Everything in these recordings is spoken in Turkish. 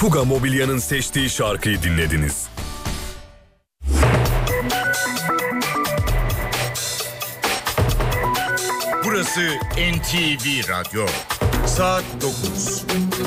Fuga Mobilya'nın seçtiği şarkıyı dinlediniz. Burası NTV Radyo. Saat 9.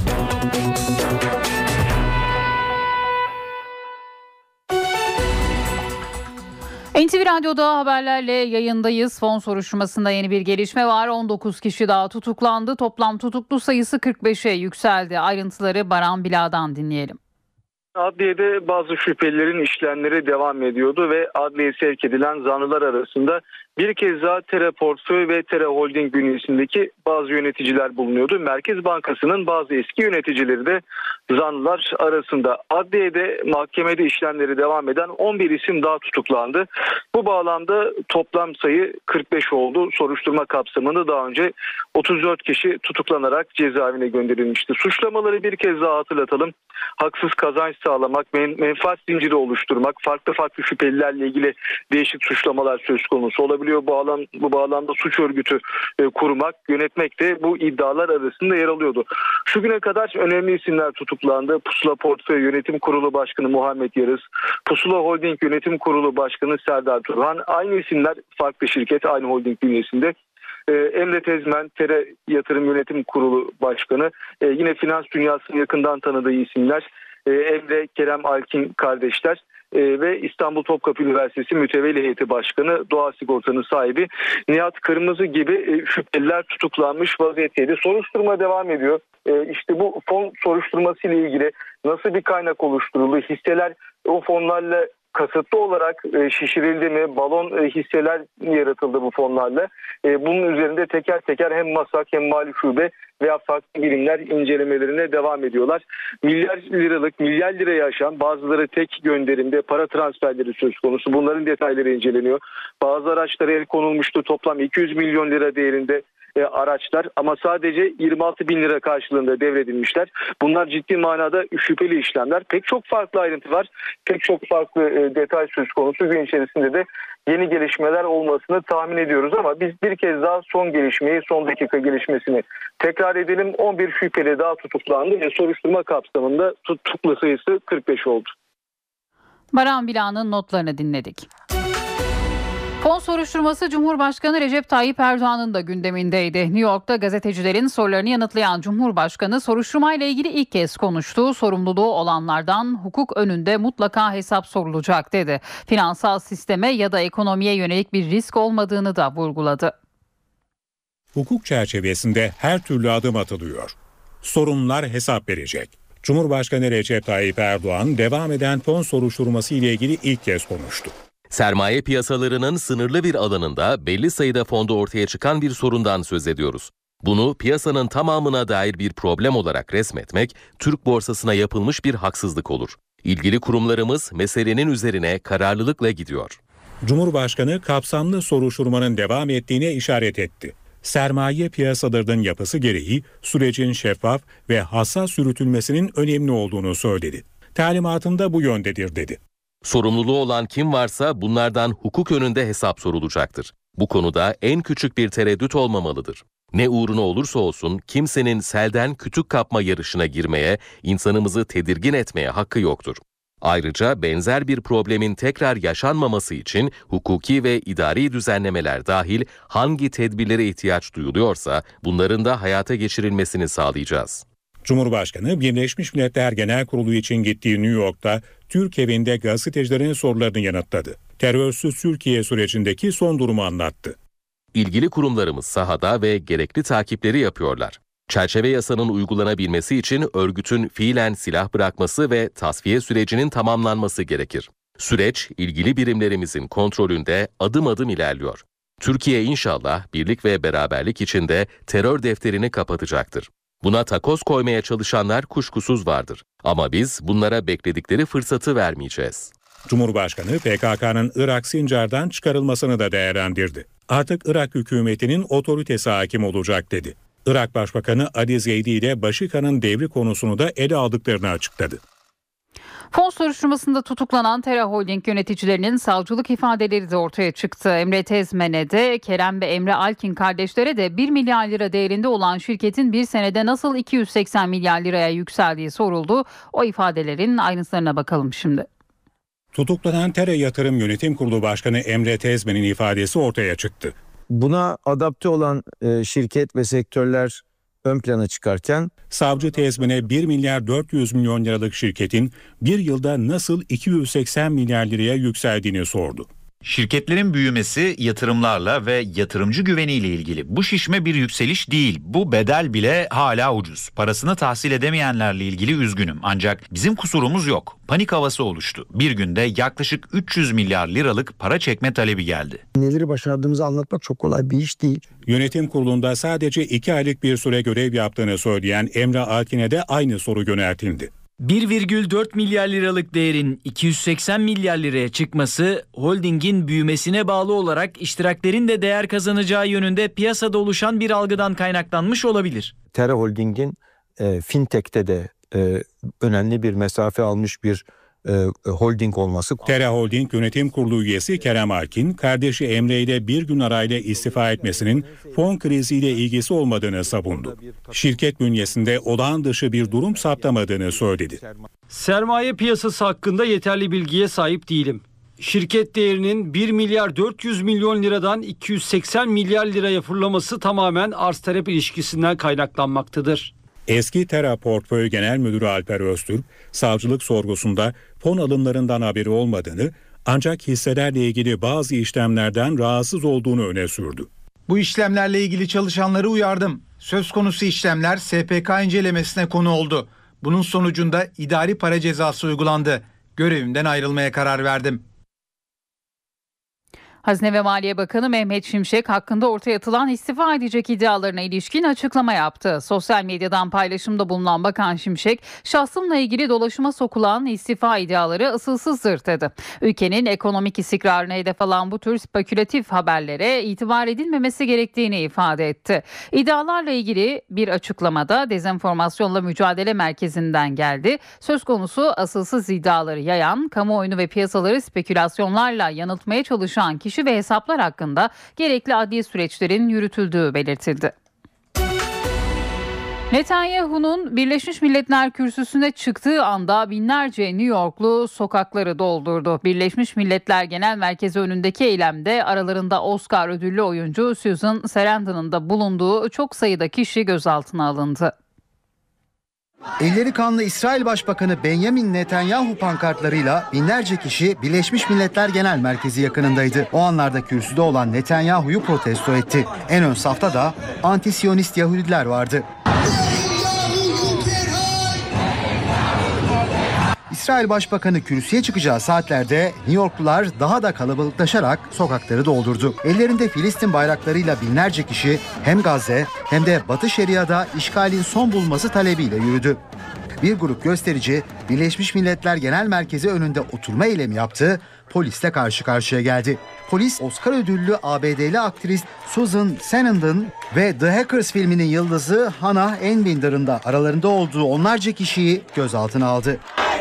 NTV Radyo'da haberlerle yayındayız. Fon soruşturmasında yeni bir gelişme var. 19 kişi daha tutuklandı. Toplam tutuklu sayısı 45'e yükseldi. Ayrıntıları Baran Bila'dan dinleyelim. Adliyede bazı şüphelilerin işlemleri devam ediyordu ve adliyeye sevk edilen zanlılar arasında bir kez daha Tera Portföy ve Tera Holding bünyesindeki bazı yöneticiler bulunuyordu. Merkez Bankası'nın bazı eski yöneticileri de zanlılar arasında. Adliyede mahkemede işlemleri devam eden 11 isim daha tutuklandı. Bu bağlamda toplam sayı 45 oldu. Soruşturma kapsamında daha önce 34 kişi tutuklanarak cezaevine gönderilmişti. Suçlamaları bir kez daha hatırlatalım. Haksız kazanç sağlamak, menfaat zinciri oluşturmak, farklı şüphelilerle ilgili değişik suçlamalar söz konusu olabiliyor. Bu bağlamda suç örgütü kurmak, yönetmek de bu iddialar arasında yer alıyordu. Şu güne kadar önemli isimler tutuklandı. Pusula Portföy Yönetim Kurulu Başkanı Muhammed Yarız, Pusula Holding Yönetim Kurulu Başkanı Serdar Turhan. Aynı isimler farklı şirket, aynı holding bünyesinde. Emre Tezmen, Tera Yatırım Yönetim Kurulu Başkanı, yine finans dünyasını yakından tanıdığı isimler Emre Kerem Alkin kardeşler ve İstanbul Topkapı Üniversitesi Mütevelli Heyeti Başkanı, Doğa Sigorta'nın sahibi Nihat Kırmızı gibi şüpheliler tutuklanmış vaziyetteydi. Soruşturma devam ediyor. İşte bu fon soruşturması ile ilgili nasıl bir kaynak oluşturuldu? Hisseler o fonlarla kasıtlı olarak şişirildi mi? Balon hisseler yaratıldı bu fonlarla. Bunun üzerinde teker teker hem MASAK hem Mali Şube veya farklı birimler incelemelerine devam ediyorlar. Milyar liraya aşan, bazıları tek gönderimde para transferleri söz konusu. Bunların detayları inceleniyor. Bazı araçlara el konulmuştu. Toplam 200 milyon lira değerinde araçlar ama sadece 26 bin lira karşılığında devredilmişler. Bunlar ciddi manada şüpheli işlemler. Pek çok farklı ayrıntı var. Pek çok farklı detay söz konusu. Gün içerisinde de yeni gelişmeler olmasını tahmin ediyoruz ama biz bir kez daha son dakika gelişmesini tekrar edelim. 11 şüpheli daha tutuklandı ve soruşturma kapsamında tutuklu sayısı 45 oldu. Baran Bila'nın notlarını dinledik. Fon soruşturması Cumhurbaşkanı Recep Tayyip Erdoğan'ın da gündemindeydi. New York'ta gazetecilerin sorularını yanıtlayan Cumhurbaşkanı soruşturmayla ilgili ilk kez konuştu. Sorumluluğu olanlardan hukuk önünde mutlaka hesap sorulacak dedi. Finansal sisteme ya da ekonomiye yönelik bir risk olmadığını da vurguladı. Hukuk çerçevesinde her türlü adım atılıyor. Sorumlular hesap verecek. Cumhurbaşkanı Recep Tayyip Erdoğan devam eden fon soruşturması ile ilgili ilk kez konuştu. Sermaye piyasalarının sınırlı bir alanında belli sayıda fonda ortaya çıkan bir sorundan söz ediyoruz. Bunu piyasanın tamamına dair bir problem olarak resmetmek, Türk borsasına yapılmış bir haksızlık olur. İlgili kurumlarımız meselenin üzerine kararlılıkla gidiyor. Cumhurbaşkanı kapsamlı soruşturmanın devam ettiğine işaret etti. Sermaye piyasalarının yapısı gereği sürecin şeffaf ve hassas yürütülmesinin önemli olduğunu söyledi. Talimatında bu yöndedir dedi. Sorumluluğu olan kim varsa bunlardan hukuk önünde hesap sorulacaktır. Bu konuda en küçük bir tereddüt olmamalıdır. Ne uğruna olursa olsun kimsenin selden kütük kapma yarışına girmeye, insanımızı tedirgin etmeye hakkı yoktur. Ayrıca benzer bir problemin tekrar yaşanmaması için hukuki ve idari düzenlemeler dahil hangi tedbirlere ihtiyaç duyuluyorsa bunların da hayata geçirilmesini sağlayacağız. Cumhurbaşkanı Birleşmiş Milletler Genel Kurulu için gittiği New York'ta Türk evinde gazetecilerin sorularını yanıtladı. Terörsüz Türkiye sürecindeki son durumu anlattı. İlgili kurumlarımız sahada ve gerekli takipleri yapıyorlar. Çerçeve yasanın uygulanabilmesi için örgütün fiilen silah bırakması ve tasfiye sürecinin tamamlanması gerekir. Süreç ilgili birimlerimizin kontrolünde adım adım ilerliyor. Türkiye inşallah birlik ve beraberlik içinde terör defterini kapatacaktır. Buna takoz koymaya çalışanlar kuşkusuz vardır. Ama biz bunlara bekledikleri fırsatı vermeyeceğiz. Cumhurbaşkanı PKK'nın Irak Sincar'dan çıkarılmasını da değerlendirdi. Artık Irak hükümetinin otoritesi hakim olacak dedi. Irak Başbakanı Ali Zeydi ile Başikan'ın devri konusunu da ele aldıklarını açıkladı. Fon soruşturmasında tutuklanan Tera Holding yöneticilerinin savcılık ifadeleri de ortaya çıktı. Emre Tezmen'e de Kerem ve Emre Alkin kardeşlere de 1 milyar lira değerinde olan şirketin bir senede nasıl 280 milyar liraya yükseldiği soruldu. O ifadelerin ayrıntılarına bakalım şimdi. Tutuklanan Tera Yatırım Yönetim Kurulu Başkanı Emre Tezmen'in ifadesi ortaya çıktı. Buna adapte olan şirket ve sektörler ön plana çıkarken savcı Tezmen'e 1 milyar 400 milyon liralık şirketin bir yılda nasıl 280 milyar liraya yükseldiğini sordu. Şirketlerin büyümesi yatırımlarla ve yatırımcı güveniyle ilgili. Bu şişme bir yükseliş değil. Bu bedel bile hala ucuz. Parasını tahsil edemeyenlerle ilgili üzgünüm. Ancak bizim kusurumuz yok. Panik havası oluştu. Bir günde yaklaşık 300 milyar liralık para çekme talebi geldi. Neleri başardığımızı anlatmak çok kolay bir iş değil. Yönetim kurulunda sadece 2 aylık bir süre görev yaptığını söyleyen Emre Alkin'e de aynı soru yöneltildi. 1,4 milyar liralık değerin 280 milyar liraya çıkması holdingin büyümesine bağlı olarak iştiraklerin de değer kazanacağı yönünde piyasada oluşan bir algıdan kaynaklanmış olabilir. Tera Holding'in fintech'te de önemli bir mesafe almış bir holding olması. Tera Holding Yönetim Kurulu üyesi Kerem Alkin, kardeşi Emre ile bir gün arayla istifa etmesinin fon kriziyle ilgisi olmadığını savundu. Şirket bünyesinde olağan dışı bir durum saptamadığını söyledi. Sermaye piyasası hakkında yeterli bilgiye sahip değilim. Şirket değerinin 1 milyar 400 milyon liradan 280 milyar liraya fırlaması tamamen arz-talep ilişkisinden kaynaklanmaktadır. Eski Tera Portföy Genel Müdürü Alper Öztürk, savcılık sorgusunda fon alımlarından haberi olmadığını ancak hisselerle ilgili bazı işlemlerden rahatsız olduğunu öne sürdü. Bu işlemlerle ilgili çalışanları uyardım. Söz konusu işlemler SPK incelemesine konu oldu. Bunun sonucunda idari para cezası uygulandı. Görevimden ayrılmaya karar verdim. Hazine ve Maliye Bakanı Mehmet Şimşek hakkında ortaya atılan istifa edecek iddialarına ilişkin açıklama yaptı. Sosyal medyadan paylaşımda bulunan Bakan Şimşek, şahsımla ilgili dolaşıma sokulan istifa iddiaları asılsızdır dedi. Ülkenin ekonomik istikrarına hedef alan bu tür spekülatif haberlere itibar edilmemesi gerektiğini ifade etti. İddialarla ilgili bir açıklamada Dezenformasyonla Mücadele Merkezi'nden geldi. Söz konusu asılsız iddiaları yayan, kamuoyunu ve piyasaları spekülasyonlarla yanıltmaya çalışan kişi ve hesaplar hakkında gerekli adli süreçlerin yürütüldüğü belirtildi. Netanyahu'nun Birleşmiş Milletler kürsüsüne çıktığı anda binlerce New Yorklu sokakları doldurdu. Birleşmiş Milletler Genel Merkezi önündeki eylemde aralarında Oscar ödüllü oyuncu Susan Sarandon'un da bulunduğu çok sayıda kişi gözaltına alındı. Elleri kanlı İsrail Başbakanı Benjamin Netanyahu pankartlarıyla binlerce kişi Birleşmiş Milletler Genel Merkezi yakınındaydı. O anlarda kürsüde olan Netanyahu'yu protesto etti. En ön safta da anti-Siyonist Yahudiler vardı. İsrail Başbakanı kürsüye çıkacağı saatlerde New Yorklular daha da kalabalıklaşarak sokakları doldurdu. Ellerinde Filistin bayraklarıyla binlerce kişi hem Gazze hem de Batı Şeria'da işgalin son bulması talebiyle yürüdü. Bir grup gösterici Birleşmiş Milletler Genel Merkezi önünde oturma eylemi yaptı, polisle karşı karşıya geldi. Polis Oscar ödüllü ABD'li aktris Susan Sarandon ve The Hackers filminin yıldızı Hannah Einbinder'ın da aralarında olduğu onlarca kişiyi gözaltına aldı.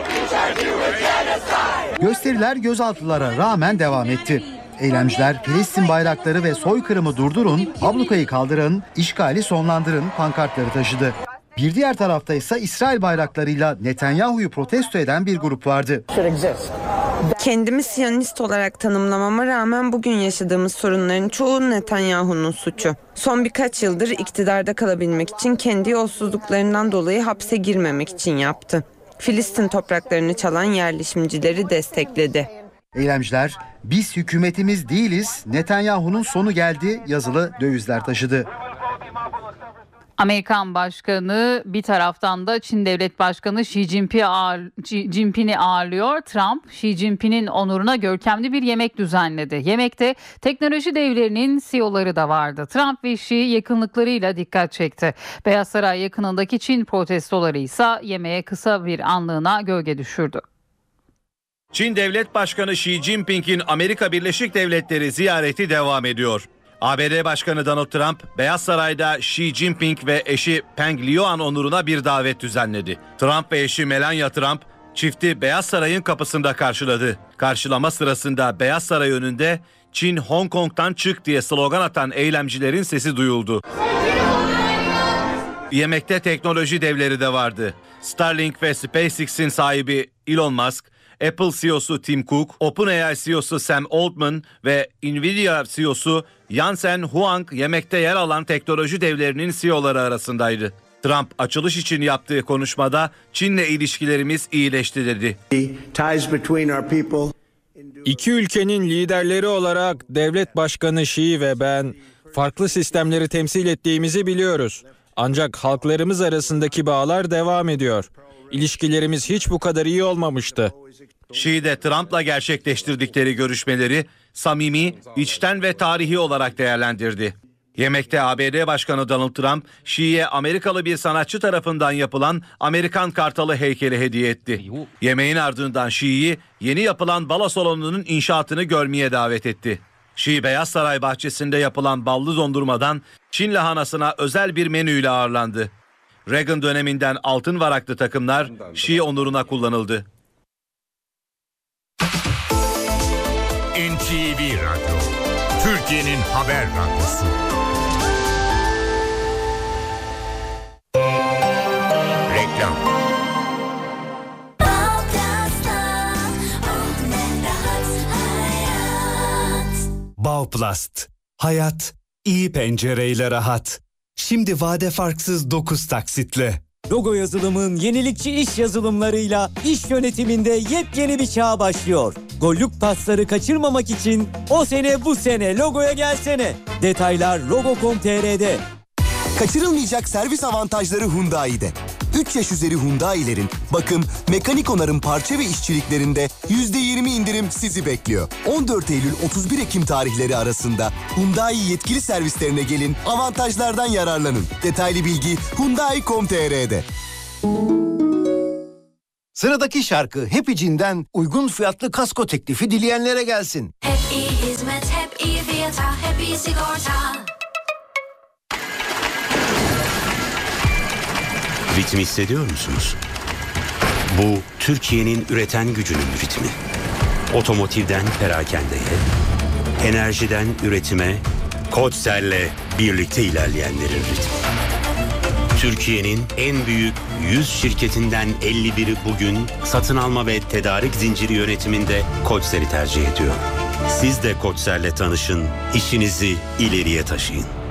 Gösteriler gözaltılara rağmen devam etti. Eylemciler Filistin bayrakları ve soykırımı durdurun, ablukayı kaldırın, işgali sonlandırın pankartları taşıdı. Bir diğer tarafta ise İsrail bayraklarıyla Netanyahu'yu protesto eden bir grup vardı. Kendimi Siyonist olarak tanımlamama rağmen bugün yaşadığımız sorunların çoğu Netanyahu'nun suçu. Son birkaç yıldır iktidarda kalabilmek için kendi yolsuzluklarından dolayı hapse girmemek için yaptı. Filistin topraklarını çalan yerleşimcileri destekledi. Eylemciler, biz hükümetimiz değiliz, Netanyahu'nun sonu geldi yazılı dövizler taşıdı. Amerikan Başkanı bir taraftan da Çin Devlet Başkanı Xi Jinping'i ağırlıyor. Trump, Xi Jinping'in onuruna görkemli bir yemek düzenledi. Yemekte teknoloji devlerinin CEO'ları da vardı. Trump ve Xi yakınlıklarıyla dikkat çekti. Beyaz Saray yakınındaki Çin protestoları ise yemeğe kısa bir anlığına gölge düşürdü. Çin Devlet Başkanı Xi Jinping'in Amerika Birleşik Devletleri ziyareti devam ediyor. ABD Başkanı Donald Trump, Beyaz Saray'da Xi Jinping ve eşi Peng Liyuan onuruna bir davet düzenledi. Trump ve eşi Melania Trump, çifti Beyaz Saray'ın kapısında karşıladı. Karşılama sırasında Beyaz Saray önünde "Çin Hong Kong'tan çık" diye slogan atan eylemcilerin sesi duyuldu. Yemekte teknoloji devleri de vardı. Starlink ve SpaceX'in sahibi Elon Musk, Apple CEO'su Tim Cook, OpenAI CEO'su Sam Altman ve Nvidia CEO'su Jensen Huang yemekte yer alan teknoloji devlerinin CEO'ları arasındaydı. Trump açılış için yaptığı konuşmada Çin'le ilişkilerimiz iyileşti dedi. İki ülkenin liderleri olarak devlet başkanı Xi ve ben farklı sistemleri temsil ettiğimizi biliyoruz. Ancak halklarımız arasındaki bağlar devam ediyor. İlişkilerimiz hiç bu kadar iyi olmamıştı. Xi de Trump'la gerçekleştirdikleri görüşmeleri samimi, içten ve tarihi olarak değerlendirdi. Yemekte ABD Başkanı Donald Trump, Xi'ye Amerikalı bir sanatçı tarafından yapılan Amerikan Kartalı heykeli hediye etti. Yemeğin ardından Xi'yi yeni yapılan balo salonunun inşaatını görmeye davet etti. Xi, Beyaz Saray bahçesinde yapılan ballı dondurmadan Çin lahanasına özel bir menüyle ağırlandı. Reagan döneminden altın varaklı takımlar Xi onuruna kullanıldı. NTV Radyo, Türkiye'nin haber radyosu. Reklam. Bauplast. Hayat iyi pencereyle rahat. Şimdi vade farksız 9 taksitle. Logo yazılımın yenilikçi iş yazılımlarıyla iş yönetiminde yepyeni bir çağ başlıyor. Gollük pasları kaçırmamak için o sene bu sene Logo'ya gelsene. Detaylar logo.com.tr'de. Kaçırılmayacak servis avantajları Hyundai'de. 3 yaş üzeri Hyundai'lerin bakım, mekanik onarım parça ve işçiliklerinde %20 indirim sizi bekliyor. 14 Eylül 31 Ekim tarihleri arasında Hyundai yetkili servislerine gelin, avantajlardan yararlanın. Detaylı bilgi Hyundai.com.tr'de. Sıradaki şarkı Happy Jean'den uygun fiyatlı kasko teklifi dileyenlere gelsin. Hep iyi hizmet, hep iyi fiyata, hep iyi sigorta. Ritmi hissediyor musunuz? Bu Türkiye'nin üreten gücünün ritmi. Otomotivden perakendeye, enerjiden üretime, Koçser'le birlikte ilerleyenlerin ritmi. Türkiye'nin en büyük 100 şirketinden 51'i bugün satın alma ve tedarik zinciri yönetiminde Koçser'i tercih ediyor. Siz de Koçser'le tanışın, işinizi ileriye taşıyın.